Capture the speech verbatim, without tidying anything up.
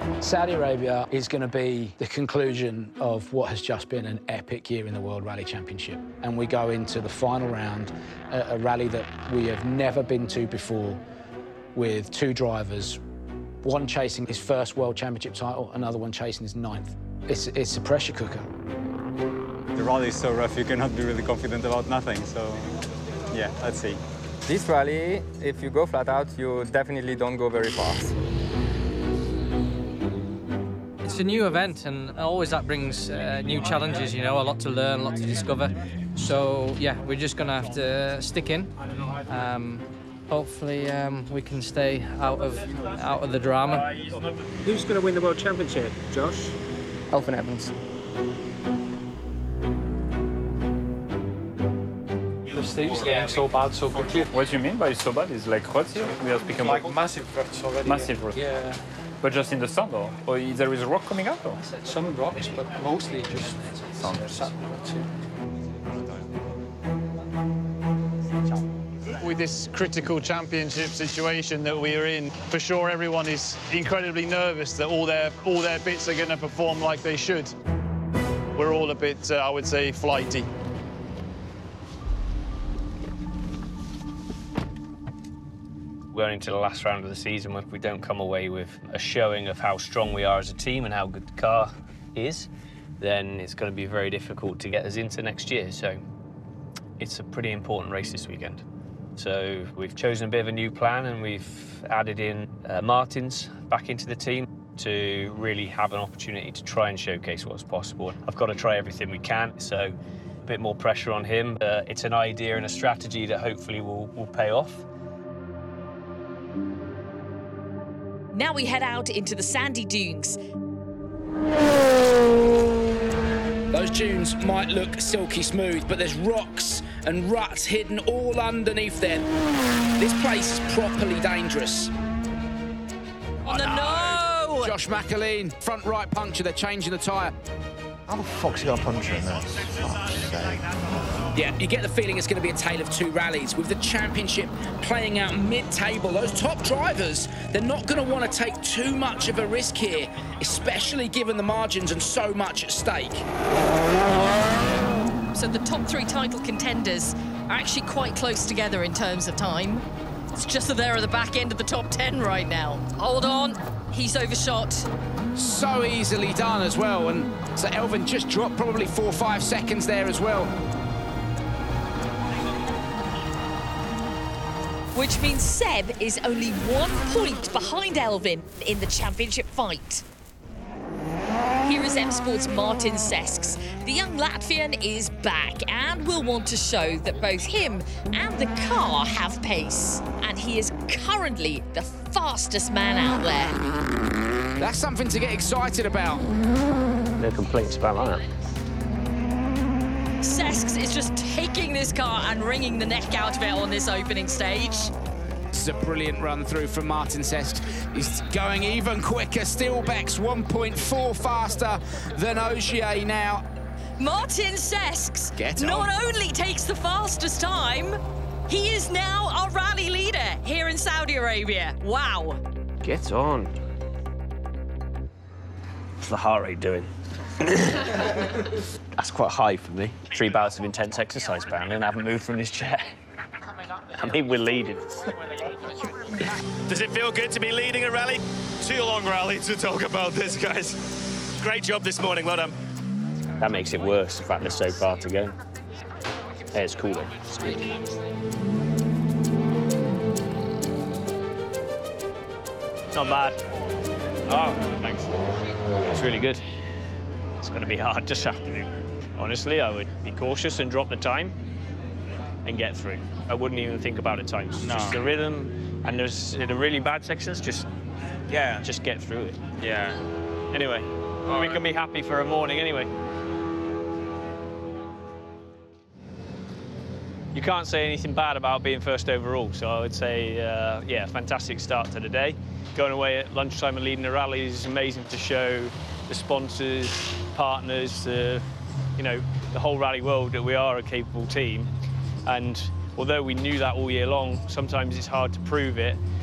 Saudi Arabia is going to be the conclusion of what has just been an epic year in the World Rally Championship. And we go into the final round, a, a rally that we have never been to before, with two drivers, one chasing his first World Championship title, another one chasing his ninth. It's, it's a pressure cooker. The rally is so rough, you cannot be really confident about nothing. So, yeah, let's see. This rally, if you go flat out, you definitely don't go very fast. It's a new event, and always that brings uh, new challenges, you know, a lot to learn, a lot to discover. So, yeah, we're just going to have to stick in. Um, hopefully um, we can stay out of, out of the drama. Who's going to win the World Championship, Josh? Elfyn Evans. The stage is getting so bad so quickly. What you mean by so bad is like hot here? We are speaking Like about massive ruts already. massive rock. Yeah. But just in the sun, or, or there is a rock coming out? Or? Some rocks, but mostly just sand. With this critical championship situation that we are in, for sure everyone is incredibly nervous that all their all their bits are going to perform like they should. We're all a bit, uh, I would say, flighty. Going into the last round of the season, if we don't come away with a showing of how strong we are as a team and how good the car is, then it's going to be very difficult to get us into next year. So it's a pretty important race this weekend. So we've chosen a bit of a new plan, and we've added in uh, Martins back into the team to really have an opportunity to try and showcase what's possible. I've got to try everything we can, so a bit more pressure on him. Uh, it's an idea and a strategy that hopefully will, will pay off. Now we head out into the sandy dunes. Those dunes might look silky smooth, but there's rocks and ruts hidden all underneath them. This place is properly dangerous. Oh, no! Josh McAleen, front right puncture, they're changing the tyre. How the fuck's he got a puncture in that? Fuck's sake. Yeah, you get the feeling it's going to be a tale of two rallies, with the championship playing out mid-table. Those top drivers, they're not going to want to take too much of a risk here, especially given the margins and so much at stake. So the top three title contenders are actually quite close together in terms of time. It's just that they're at the back end of the top ten right now. Hold on, he's overshot. So easily done as well, and so Elfyn just dropped probably four or five seconds there as well. Which means Seb is only one point behind Elfyn in the championship fight. Here is M Sport's Martin Cesks. The young Latvian is back and will want to show that both him and the car have pace. And he is currently the fastest man out there. That's something to get excited about. No complaints about that. Cesks is just taking this car and wringing the neck out of it on this opening stage. This is a brilliant run through from Martin Cesks. He's going even quicker. Steelbeck's one point four faster than Ogier now. Martin Cesks Get on. not only takes the fastest time, he is now our rally leader here in Saudi Arabia. Wow. Get on. What's the heart rate doing? That's quite high for me. Three bouts of intense exercise, apparently, and I haven't moved from this chair. I mean, we're leading. Does it feel good to be leading a rally? Too long rally to talk about this, guys. Great job this morning, well done. That makes it worse, the fact there's so far to go. Hey, it's cool, though. It's good. Not bad. Oh, thanks. It's really good. It's going to be hard this afternoon. Honestly, I would be cautious and drop the time and get through. I wouldn't even think about the times. No. Just the rhythm, and there's in the really bad sections, just Yeah. just get through it. Yeah. Anyway, we can be happy for a morning anyway. You can't say anything bad about being first overall, so I would say, uh, yeah, fantastic start to the day. Going away at lunchtime and leading a rally is amazing to show the sponsors, partners, uh, you know, the whole rally world that we are a capable team. And although we knew that all year long, sometimes it's hard to prove it